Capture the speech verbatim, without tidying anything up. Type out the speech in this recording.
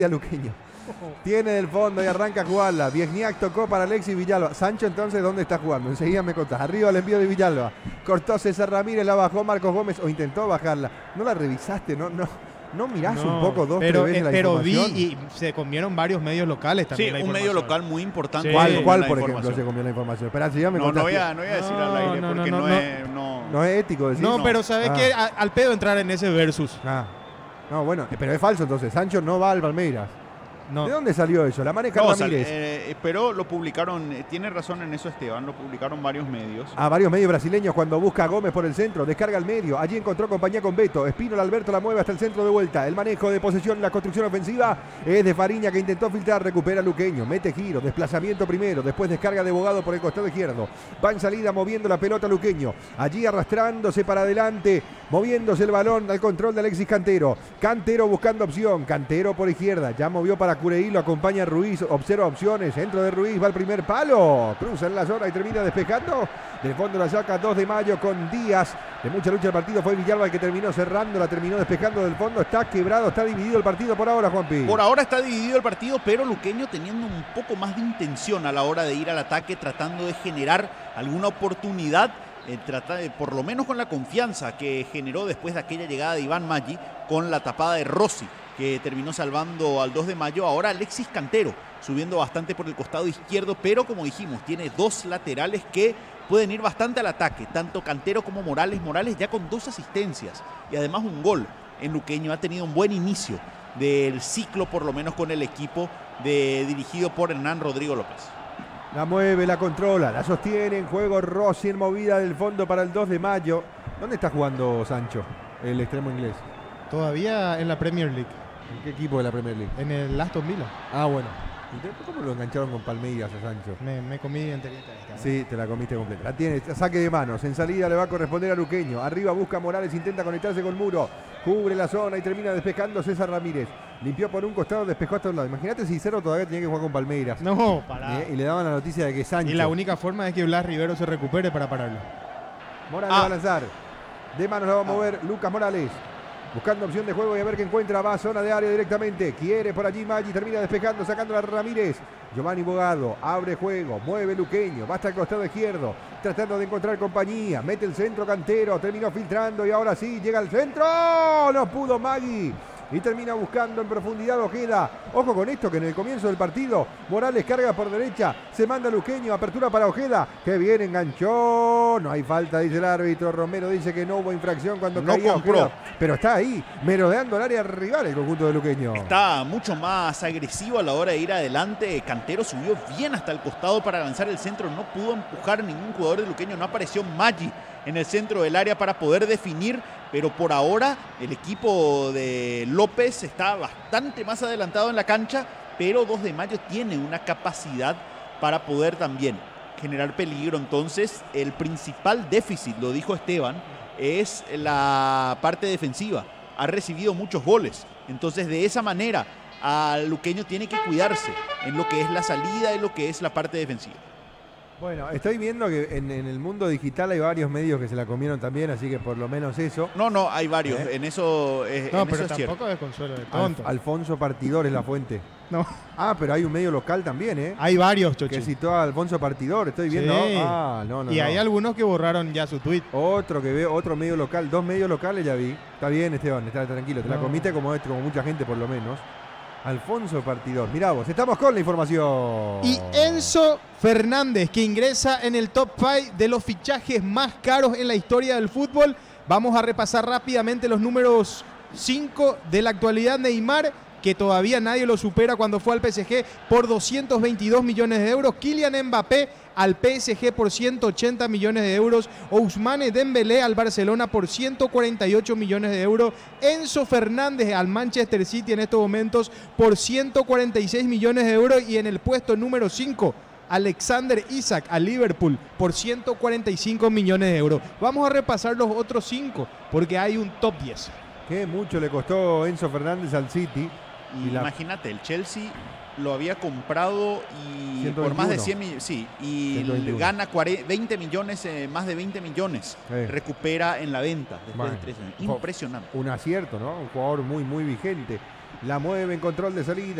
Luqueño. Tiene del fondo y arranca a jugarla. Viesniak tocó para Alexis Villalba. Sancho, entonces, ¿dónde está jugando? Enseguida me contás. Arriba el envío de Villalba. Cortó César Ramírez, la bajó Marcos Gómez o intentó bajarla. ¿No la revisaste? ¿No, no, no mirás no, un poco dos, pero, tres veces eh, la pero información? vi y se comieron varios medios locales también. Sí, un medio local muy importante. Sí. ¿Cuál, cuál por ejemplo, se comió la información? Espera, si ya me no, no voy, a, no voy a decir no, al aire no, porque no, no, no, es, no, no es ético decir. No, pero ¿sabes ah. qué? Al pedo entrar en ese versus. Ah. No, bueno, pero es falso entonces. Sancho no va al Palmeiras. No. ¿De dónde salió eso? La maneja no, Ramírez. Eh, pero lo publicaron, eh, tiene razón en eso Esteban, lo publicaron varios medios. A varios medios brasileños cuando busca a Gómez por el centro, descarga al medio, allí encontró compañía con Beto, Espínola Alberto la mueve hasta el centro de vuelta, el manejo de posesión, la construcción ofensiva es de Fariña que intentó filtrar, recupera Luqueño, mete giro, desplazamiento primero, después descarga de Bogado por el costado izquierdo, va en salida moviendo la pelota Luqueño, allí arrastrándose para adelante, moviéndose el balón al control de Alexis Cantero, Cantero buscando opción, Cantero por izquierda, ya movió para Cureí, lo acompaña Ruiz, observa opciones, centro de Ruiz, va al primer palo, cruza en la zona y termina despejando, del fondo la saca dos de mayo con Díaz, de mucha lucha el partido fue Villalba el que terminó cerrando, la terminó despejando del fondo, está quebrado, está dividido el partido por ahora, Juanpi. Por ahora está dividido el partido, pero Luqueño teniendo un poco más de intención a la hora de ir al ataque, tratando de generar alguna oportunidad, eh, trata de, por lo menos con la confianza que generó después de aquella llegada de Iván Maggi, con la tapada de Rossi, que terminó salvando al dos de mayo. Ahora Alexis Cantero subiendo bastante por el costado izquierdo, pero como dijimos, tiene dos laterales que pueden ir bastante al ataque, tanto Cantero como Morales. Morales ya con dos asistencias y además un gol en Luqueño. Ha tenido un buen inicio del ciclo, por lo menos con el equipo de, dirigido por Hernán Rodrigo López. La mueve, la controla, la sostiene en juego Rossi en movida del fondo para el dos de mayo. ¿Dónde está jugando Sancho, el extremo inglés? Todavía en la Premier League. ¿En qué equipo de la Premier League? En el Aston Villa. Ah, bueno. ¿Cómo lo engancharon con Palmeiras a Sancho? Me, me comí enterita esta, ¿no? Sí, te la comiste completa. La tiene, saque de manos. En salida le va a corresponder a Luqueño. Arriba busca Morales, intenta conectarse con Muro. Cubre la zona y termina despejando César Ramírez. Limpió por un costado, despejó hasta un lado. Imagínate si Cerro todavía tenía que jugar con Palmeiras. No, pará. ¿Eh? Y le daban la noticia de que Sancho. Y la única forma es que Blas Rivero se recupere para pararlo. Morales ah. va a lanzar. De manos la va a mover ah. Lucas Morales. Buscando opción de juego y a ver qué encuentra. Va a zona de área directamente. Quiere por allí Maggi. Termina despejando, sacando a Ramírez. Giovanni Bogado abre juego. Mueve Luqueño. Va hasta el costado izquierdo. Tratando de encontrar compañía. Mete el centro Cantero. Terminó filtrando y ahora sí llega al centro. No pudo Maggi. Y termina buscando en profundidad Ojeda. Ojo con esto que en el comienzo del partido Morales carga por derecha. Se manda Luqueño. Apertura para Ojeda. Que bien enganchó. No hay falta, dice el árbitro. Romero dice que no hubo infracción cuando no caía compró. Ojeda. Pero está ahí, merodeando el área rival el conjunto de Luqueño. Está mucho más agresivo a la hora de ir adelante. Cantero subió bien hasta el costado para lanzar el centro. No pudo empujar ningún jugador de Luqueño. No apareció Maggi en el centro del área para poder definir. Pero por ahora el equipo de López está bastante más adelantado en la cancha. Pero dos de mayo tiene una capacidad para poder también generar peligro. Entonces el principal déficit, lo dijo Esteban, es la parte defensiva. Ha recibido muchos goles. Entonces de esa manera al Luqueño tiene que cuidarse en lo que es la salida y lo que es la parte defensiva. Bueno, estoy viendo que en, en el mundo digital hay varios medios que se la comieron también, así que por lo menos eso. No, no, hay varios. ¿Eh? En eso, eh, no, en pero eso es cierto. tampoco es consuelo de tonto. Al, Alfonso Partidor es la fuente. No. Ah, pero hay un medio local también, ¿eh? Hay varios, Chochi. Que citó a Alfonso Partidor, estoy viendo. Sí. Ah, no, no. Y no. hay algunos que borraron ya su tweet. Otro que veo, otro medio local, dos medios locales ya vi. Está bien, Esteban, está tranquilo. Te no. la comiste como, como mucha gente por lo menos. Alfonso Partidor. Mirá vos, estamos con la información. Y Enzo Fernández, que ingresa en el top cinco de los fichajes más caros en la historia del fútbol. Vamos a repasar rápidamente los números cinco de la actualidad. Neymar, que todavía nadie lo supera cuando fue al P S G por doscientos veintidós millones de euros. Kylian Mbappé al P S G por ciento ochenta millones de euros. Ousmane Dembélé al Barcelona por ciento cuarenta y ocho millones de euros. Enzo Fernández al Manchester City en estos momentos por ciento cuarenta y seis millones de euros. Y en el puesto número cinco, Alexander Isak al Liverpool por ciento cuarenta y cinco millones de euros. Vamos a repasar los otros cinco porque hay un top diez. Qué mucho le costó Enzo Fernández al City. Y la... Imagínate, el Chelsea lo había comprado y ciento veintiuno por más de cien millones, sí, y ciento veintiuno gana cuarenta, veinte millones, eh, más de veinte millones, sí. Recupera en la venta después bueno, de tres años. Impresionante. Un acierto, ¿no? Un jugador muy, muy vigente. La mueve en control de salida.